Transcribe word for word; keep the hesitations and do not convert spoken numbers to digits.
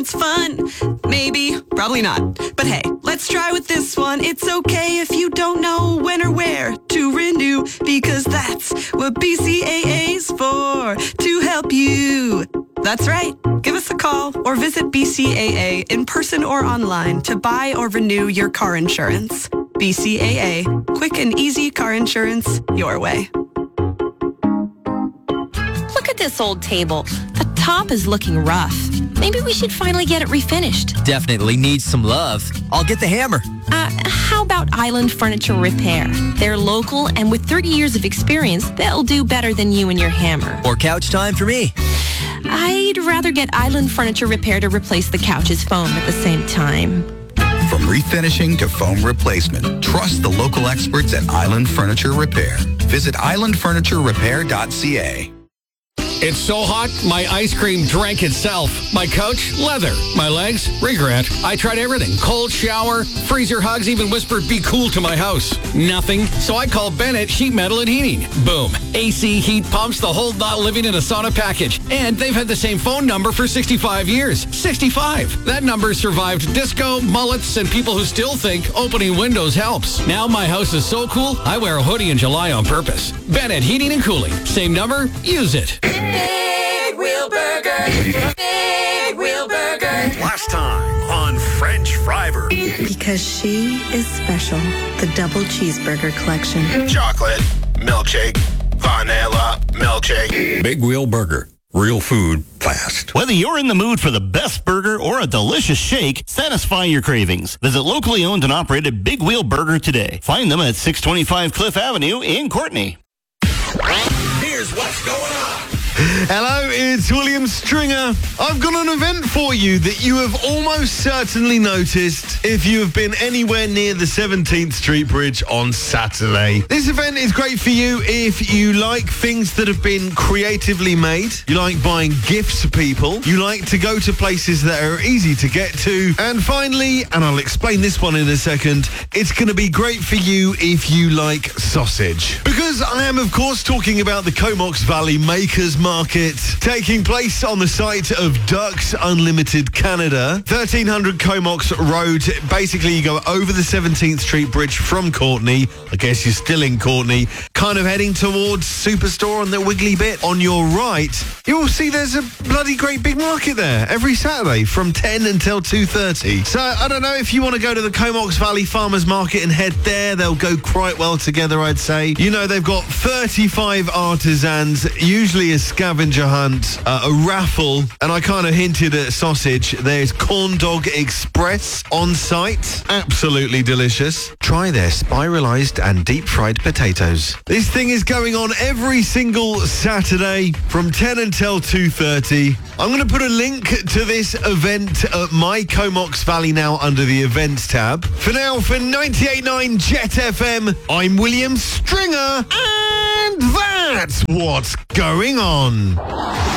It's fun. Maybe, probably not. But hey, let's try with this one. It's okay if you don't know when or where to renew, because that's what B C A A's for, to help you. That's right. Give us a call or visit B C A A in person or online to buy or renew your car insurance. B C A A. Quick and easy car insurance your way. Look at this old table. The top is looking rough. Maybe we should finally get it refinished. Definitely needs some love. I'll get the hammer. Uh, how about Island Furniture Repair? They're local, and with thirty years of experience, they'll do better than you and your hammer. Or couch time for me. I'd rather get Island Furniture Repair to replace the couch's foam at the same time. From refinishing to foam replacement, trust the local experts at Island Furniture Repair. Visit island furniture repair dot c a. It's so hot, my ice cream drank itself. My couch, leather. My legs, regret. I tried everything. Cold shower, freezer hugs, even whispered, be cool to my house. Nothing. So I called Bennett Sheet Metal and Heating. Boom. A C heat pumps, the whole not living in a sauna package. And they've had the same phone number for sixty-five years. sixty-five. That number survived disco, mullets, and people who still think opening windows helps. Now my house is so cool, I wear a hoodie in July on purpose. Bennett Heating and Cooling. Same number, use it. Big Wheel Burger. Big Wheel Burger. Last time on French Fryver. Because she is special. The double cheeseburger collection. Chocolate, milkshake, vanilla, milkshake. Big Wheel Burger. Real food, fast. Whether you're in the mood for the best burger or a delicious shake, satisfy your cravings. Visit locally owned and operated Big Wheel Burger today. Find them at six twenty-five Cliff Avenue in Courtney. Here's what's going on. Hello, it's William Stringer. I've got an event for you that you have almost certainly noticed if you have been anywhere near the seventeenth Street Bridge on Saturday. This event is great for you if you like things that have been creatively made, you like buying gifts for people, you like to go to places that are easy to get to, and finally, and I'll explain this one in a second, it's going to be great for you if you like sausage. Because I am, of course, talking about the Comox Valley Makers Market, taking place on the site of Ducks Unlimited Canada, thirteen hundred Comox Road. Basically, you go over the seventeenth Street Bridge from Courtney. I guess you're still in Courtney, kind of heading towards Superstore on the wiggly bit. On your right, you will see there's a bloody great big market there every Saturday from ten until two thirty. So I don't know if you want to go to the Comox Valley Farmers Market and head there. They'll go quite well together, I'd say. You know, they've got thirty-five artisans, usually a scavenger hunt, uh, a raffle, and I kind of hinted at sausage. There's Corn Dog Express on site. Absolutely delicious. Try their spiralized and deep fried potatoes. This thing is going on every single Saturday from ten until two thirty. I'm going to put a link to this event at My Comox Valley now under the events tab. For now, for ninety-eight point nine Jet F M, I'm William Stringer, and that's what's going on.